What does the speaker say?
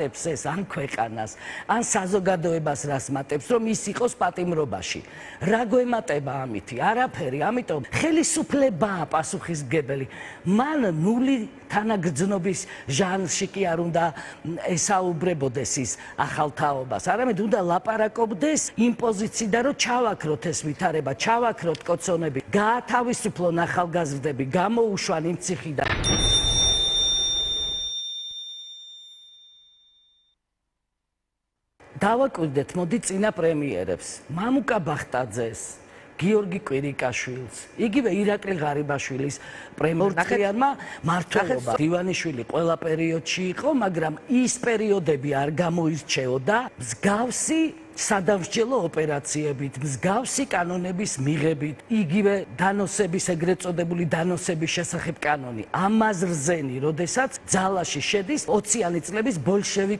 მატებს ეს ან ქვეყანას, ან საზოგადოებას რას მატებს, რომ ის იყოს პატიმრობაში. რა გვემატება ამითი? არაფერი, ამიტომ ხელისუფლებაა პასუხისმგებელი. მან ნული თანაგრძნობის ჟანრში კი არ უნდა ესაუბრებოდეს ის ახალ თაობას, არამედ უნდა ლაპარაკობდეს იმ პოზიციიდან, რომ ჩავაქროთ ეს ვითარება, ჩავაქროთ კოცონები, გაათავისუფლონ ახალგაზრდები, გამოუშვან იმ ციხიდან. დავაკვირდეთ, მოდი წინა პრემიერებს. მამუკა ბახტაძეს, გიორგი კვირიკაშვილს, იგივე ირაკლი ღარიბაშვილის პრემორტყიანმა მმართველობა. დივანიშვილი ყველა პერიოდში იყო, მაგრამ ის პერიოდები არ გამოირჩეოდა მსგავსი სადამსჯელო ოპერაციებით, მსგავსი კანონების მიღებით, იგივე დანოსების, ეგრეთ წოდებული დანოსების შესახებ კანონი. ამაზრზენი, როდესაც ძალაში შედის 20-იანი წლების ბოლშევიკ